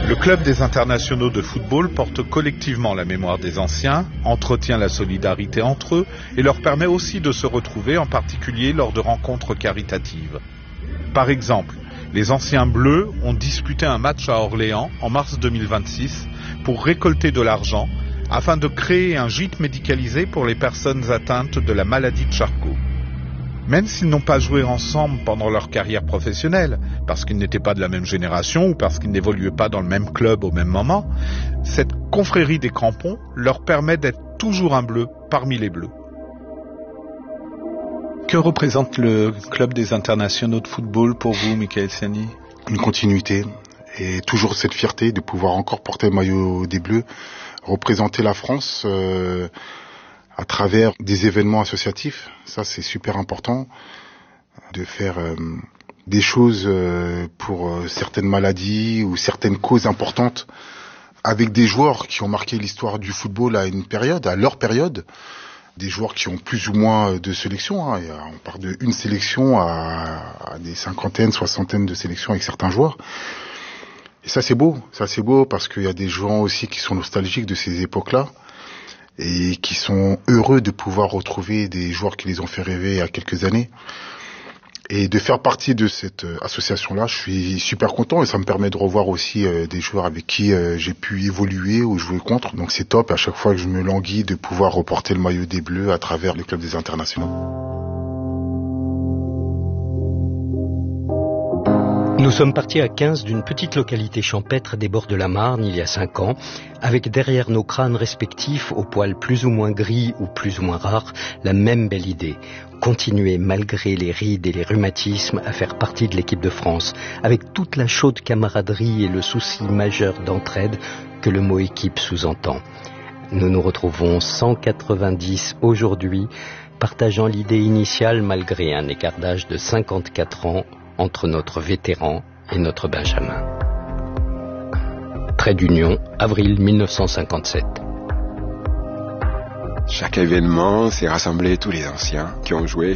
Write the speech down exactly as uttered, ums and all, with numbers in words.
Le club des internationaux de football porte collectivement la mémoire des anciens, entretient la solidarité entre eux et leur permet aussi de se retrouver, en particulier lors de rencontres caritatives. Par exemple, les anciens Bleus ont disputé un match à Orléans en mars deux mille vingt-six pour récolter de l'argent afin de créer un gîte médicalisé pour les personnes atteintes de la maladie de Charcot. Même s'ils n'ont pas joué ensemble pendant leur carrière professionnelle, parce qu'ils n'étaient pas de la même génération ou parce qu'ils n'évoluaient pas dans le même club au même moment, cette confrérie des crampons leur permet d'être toujours un bleu parmi les bleus. Que représente le club des internationaux de football pour vous, Michael Siani ? Une continuité et toujours cette fierté de pouvoir encore porter le maillot des Bleus, représenter la France euh, à travers des événements associatifs. Ça, c'est super important de faire euh, des choses euh, pour euh, certaines maladies ou certaines causes importantes avec des joueurs qui ont marqué l'histoire du football à une période, à leur période. Des joueurs qui ont plus ou moins de sélections, hein. On part de une sélection à, à des cinquantaines, soixantaines de sélections avec certains joueurs. Et ça c'est beau, ça c'est beau parce qu'il y a des gens aussi qui sont nostalgiques de ces époques-là et qui sont heureux de pouvoir retrouver des joueurs qui les ont fait rêver il y a quelques années. Et de faire partie de cette association-là, je suis super content et ça me permet de revoir aussi euh, des joueurs avec qui euh, j'ai pu évoluer ou jouer contre. Donc c'est top à chaque fois que je me languis de pouvoir reporter le maillot des Bleus à travers le club des internationaux. Nous sommes partis à quinze d'une petite localité champêtre des bords de la Marne il y a cinq ans, avec derrière nos crânes respectifs, aux poils plus ou moins gris ou plus ou moins rares, la même belle idée. Continuer malgré les rides et les rhumatismes à faire partie de l'équipe de France, avec toute la chaude camaraderie et le souci majeur d'entraide que le mot équipe sous-entend. Nous nous retrouvons cent quatre-vingt-dix aujourd'hui, partageant l'idée initiale malgré un écart d'âge de cinquante-quatre ans entre notre vétéran et notre benjamin. Trait d'union, avril mille neuf cent cinquante-sept. Chaque événement, c'est rassembler tous les anciens qui ont joué,